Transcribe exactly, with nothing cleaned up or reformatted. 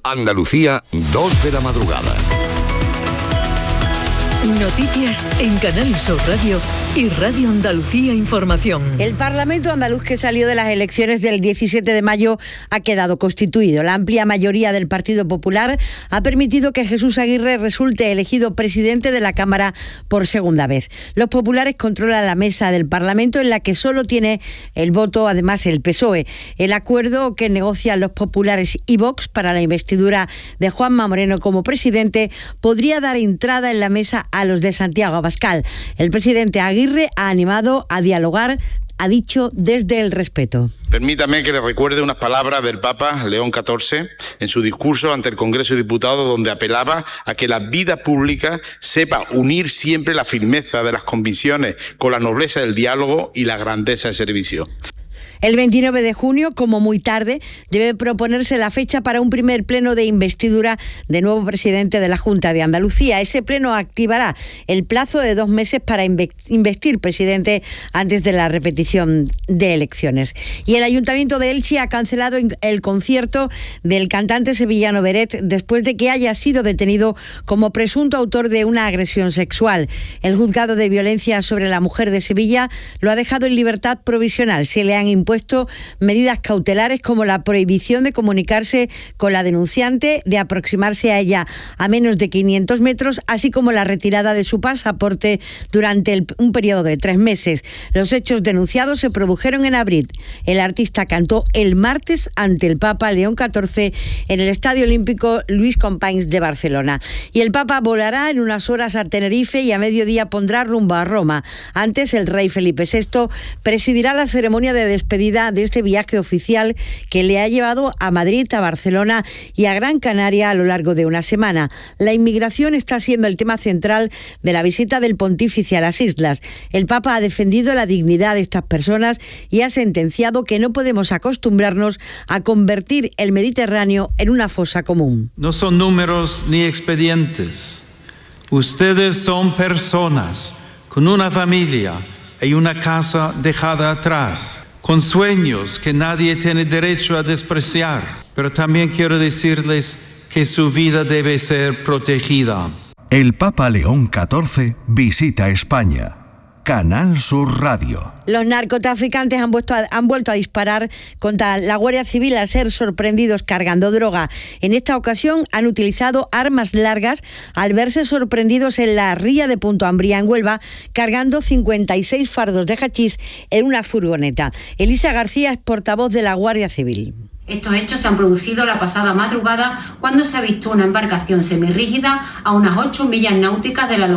Andalucía, dos de la madrugada. Noticias en Canal Sur Radio y Radio Andalucía Información. El Parlamento andaluz, que salió de las elecciones del diecisiete de mayo, ha quedado constituido. La amplia mayoría del Partido Popular ha permitido que Jesús Aguirre resulte elegido presidente de la Cámara por segunda vez. Los populares controlan la mesa del Parlamento, en la que solo tiene el voto, además, el P S O E. El acuerdo que negocian los populares y Vox para la investidura de Juanma Moreno como presidente podría dar entrada en la mesa a los de Santiago Abascal. El presidente Aguirre ha animado a dialogar, ha dicho desde el respeto. Permítame que le recuerde unas palabras del Papa León catorce en su discurso ante el Congreso de Diputados, donde apelaba a que la vida pública sepa unir siempre la firmeza de las convicciones con la nobleza del diálogo y la grandeza del servicio. El veintinueve de junio, como muy tarde, debe proponerse la fecha para un primer pleno de investidura de nuevo presidente de la Junta de Andalucía. Ese pleno activará el plazo de dos meses para investir presidente antes de la repetición de elecciones. Y el Ayuntamiento de Elche ha cancelado el concierto del cantante sevillano Beret después de que haya sido detenido como presunto autor de una agresión sexual. El juzgado de violencia sobre la mujer de Sevilla lo ha dejado en libertad provisional. Se le han impuesto puesto medidas cautelares como la prohibición de comunicarse con la denunciante, de aproximarse a ella a menos de quinientos metros, así como la retirada de su pasaporte durante el, un periodo de tres meses. Los hechos denunciados se produjeron en abril. El artista cantó el martes ante el Papa León catorce en el Estadio Olímpico Luis Companys de Barcelona. Y el Papa volará en unas horas a Tenerife y a mediodía pondrá rumbo a Roma. Antes, el rey Felipe sexto presidirá la ceremonia de despedida de este viaje oficial que le ha llevado a Madrid, a Barcelona y a Gran Canaria a lo largo de una semana. La inmigración está siendo el tema central de la visita del pontífice a las islas. El Papa ha defendido la dignidad de estas personas y ha sentenciado que no podemos acostumbrarnos a convertir el Mediterráneo en una fosa común. No son números ni expedientes. Ustedes son personas con una familia y una casa dejada atrás, con sueños que nadie tiene derecho a despreciar, pero también quiero decirles que su vida debe ser protegida. El Papa León catorce visita España. Canal Sur Radio. Los narcotraficantes han vuelto, a, han vuelto a disparar contra la Guardia Civil al ser sorprendidos cargando droga. En esta ocasión han utilizado armas largas al verse sorprendidos en la ría de Punto Ambría, en Huelva, cargando cincuenta y seis fardos de hachís en una furgoneta. Elisa García es portavoz de la Guardia Civil. Estos hechos se han producido la pasada madrugada cuando se avistó una embarcación semirrígida a unas ocho millas náuticas de la localidad